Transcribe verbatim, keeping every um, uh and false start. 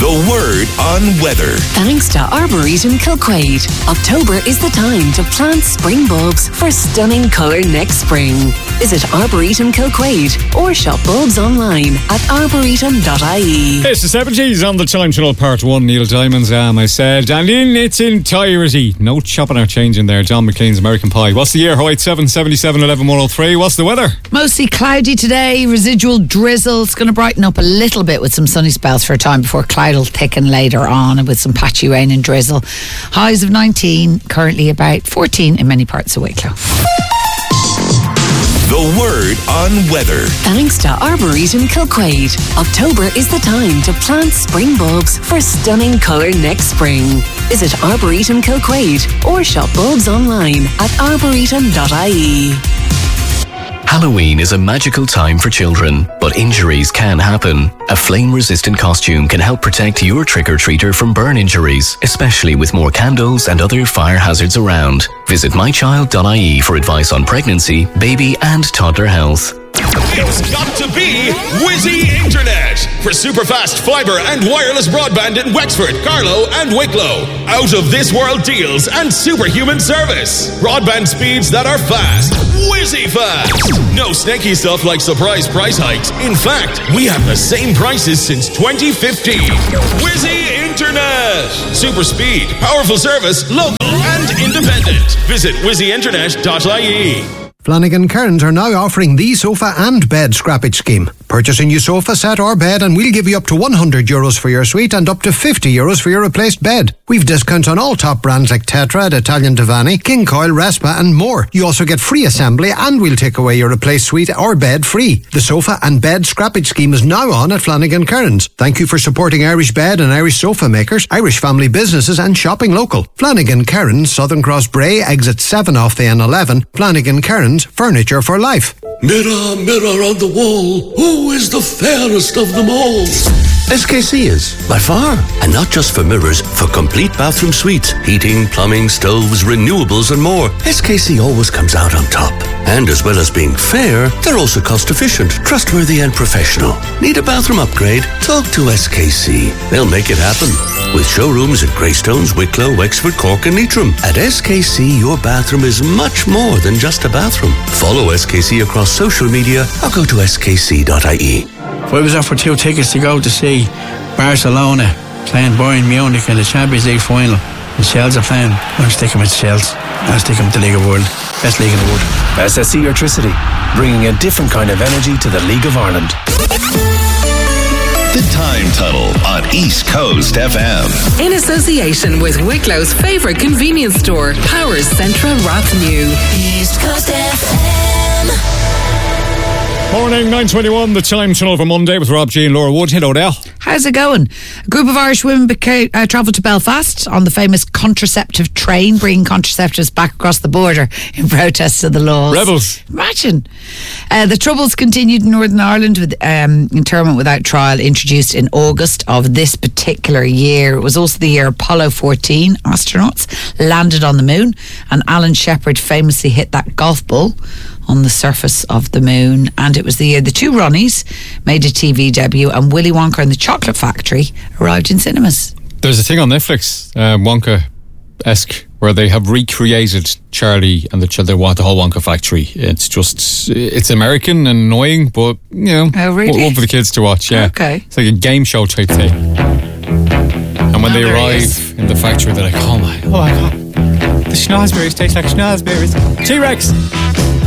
The Word on Weather. Thanks to Arboretum Kilquade. October is the time to plant spring bulbs for stunning colour next spring. Visit Arboretum Kilquade or shop bulbs online at arboretum dot I E. It's the seventies on the Time Tunnel Part one. Neil Diamond's Am, I said. And in its entirety. No chopping or changing there. John McLean's American Pie. What's the year? oh eight seven, seven seven, one one, one oh three. What's the weather? Mostly cloudy today. Residual drizzle. It's going to brighten up a little bit with some sunny spells for a time before cloud will thicken later on and with some patchy rain and drizzle. Highs of nineteen. Currently about fourteen in many parts of Wicklow. The Word on Weather. Thanks to Arboretum Kilquade. October is the time to plant spring bulbs for stunning colour next spring. Visit Arboretum Kilquade or shop bulbs online at arboretum dot I E. Halloween is a magical time for children, but injuries can happen. A flame-resistant costume can help protect your trick-or-treater from burn injuries, especially with more candles and other fire hazards around. Visit my child dot I E for advice on pregnancy, baby and toddler health. It's got to be Whizzy Internet for superfast fibre and wireless broadband in Wexford, Carlow and Wicklow. Out of this world deals and superhuman service. Broadband speeds that are fast. Whizzy fast. No snaky stuff like surprise price hikes. In fact, we have the same prices since twenty fifteen. Whizzy Internet. Super speed, powerful service, local and independent. Visit whizzy internet dot I E. Flanagan Cairns are now offering the sofa and bed scrappage scheme. Purchase a new sofa set or bed and we'll give you up to one hundred euros for your suite and up to fifty euros for your replaced bed. We've discounts on all top brands like Tetra, Italian Divani, King Coil, Respa and more. You also get free assembly and we'll take away your replaced suite or bed free. The sofa and bed scrappage scheme is now on at Flanagan Cairns. Thank you for supporting Irish bed and Irish sofa makers, Irish family businesses and shopping local. Flanagan Cairns, Southern Cross Bray, exit seven off the N eleven. Flanagan Cairns, furniture for life. Mirror, mirror on the wall, who is the fairest of them all? S K C is, by far. And not just for mirrors, for complete bathroom suites, heating, plumbing, stoves, renewables and more. S K C always comes out on top. And as well as being fair, they're also cost efficient, trustworthy and professional. Need a bathroom upgrade? Talk to S K C. They'll make it happen. With showrooms at Greystones, Wicklow, Wexford, Cork and Leitrim. At S K C, your bathroom is much more than just a bathroom. Follow S K C across social media or go to S K C dot I E. If I was offered two tickets to go to see Barcelona playing Bayern Munich in the Champions League final and Shels are playing, I'll stick them with Shels. I'll stick them with the League of World. Best league in the world. S S E Electricity, bringing a different kind of energy to the League of Ireland. The Time Tunnel on East Coast F M. In association with Wicklow's favourite convenience store, Powers Centra Rathnew. East Coast F M. Morning, nine twenty-one, the Time Tunnel for Monday with Rob G and Laura Wood. Hello there. How's it going? A group of Irish women beca- uh, travelled to Belfast on the famous contraceptive train, bringing contraceptives back across the border in protest of the laws. Rebels. Imagine. Uh, the troubles continued in Northern Ireland with um, internment without trial introduced in August of this particular year. It was also the year Apollo fourteen astronauts landed on the moon, and Alan Shepard famously hit that golf ball on the surface of the moon. And it was the year the two Ronnies made a T V debut and Willy Wonka and the Chocolate Factory arrived in cinemas. There's a thing on Netflix, uh, Wonka-esque, where they have recreated Charlie and the Ch- the, the whole Wonka factory. It's just, it's American and annoying, but, you know, oh, really? one for the kids to watch, yeah. Okay. It's like a game show type thing. And when oh, they arrive in the factory, they're like, oh my, oh my God, the schnozberries taste like schnozberries. T-Rex!